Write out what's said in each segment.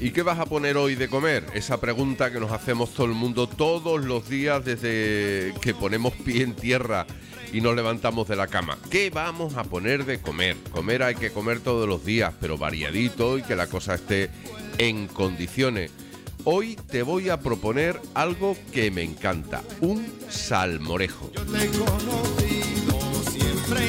¿Y qué vas a poner hoy de comer? Esa pregunta que nos hacemos todo el mundo todos los días desde que ponemos pie en tierra y nos levantamos de la cama. ¿Qué vamos a poner de comer? Comer hay que comer todos los días, pero variadito y que la cosa esté en condiciones. Hoy te voy a proponer algo que me encanta, un salmorejo. Yo te he conocido siempre.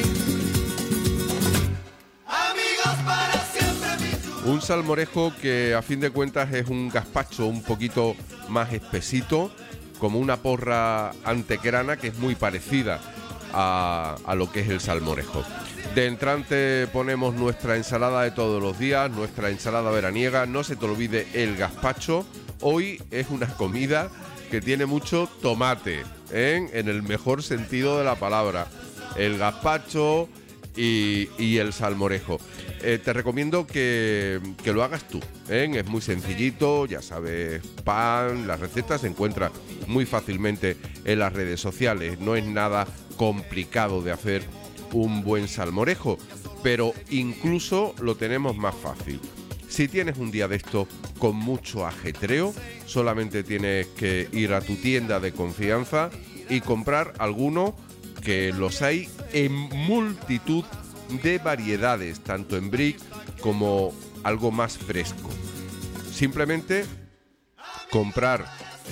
Amigos para siempre. Un salmorejo que a fin de cuentas es un gazpacho un poquito más espesito, como una porra antequerana que es muy parecida a lo que es el salmorejo. De entrante ponemos nuestra ensalada de todos los días, nuestra ensalada veraniega. No se te olvide el gazpacho. Hoy es una comida que tiene mucho tomate, en el mejor sentido de la palabra. El gazpacho y el salmorejo. Te recomiendo que lo hagas tú, es muy sencillito, ya sabes, pan, las recetas se encuentran muy fácilmente en las redes sociales, no es nada complicado de hacer un buen salmorejo, pero incluso lo tenemos más fácil. Si tienes un día de esto con mucho ajetreo, solamente tienes que ir a tu tienda de confianza y comprar alguno, que los hay en multitud de variedades, tanto en brick como algo más fresco. Simplemente comprar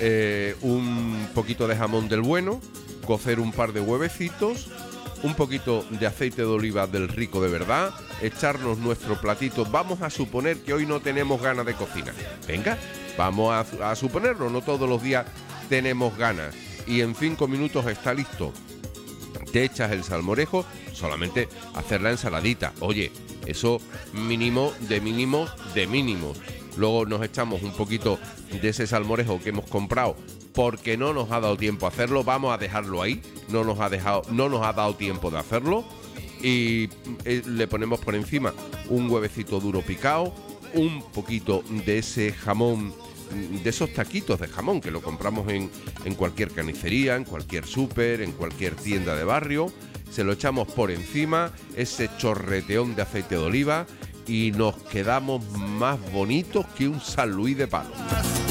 un poquito de jamón del bueno, cocer un par de huevecitos, un poquito de aceite de oliva del rico de verdad, echarnos nuestro platito. Vamos a suponer que hoy no tenemos ganas de cocinar. Venga, vamos a suponerlo, no todos los días tenemos ganas. Y en 5 minutos está listo. Te echas el salmorejo, solamente hacer la ensaladita. Oye, eso mínimo de mínimos de mínimos. Luego nos echamos un poquito de ese salmorejo que hemos comprado porque no nos ha dado tiempo a hacerlo. Vamos a dejarlo ahí, no nos ha dado tiempo de hacerlo. Y le ponemos por encima un huevecito duro picado, un poquito de ese jamón, de esos taquitos de jamón que lo compramos en cualquier carnicería, en cualquier súper, en cualquier tienda de barrio. Se lo echamos por encima, ese chorreteón de aceite de oliva, y nos quedamos más bonitos que un San Luis de palo.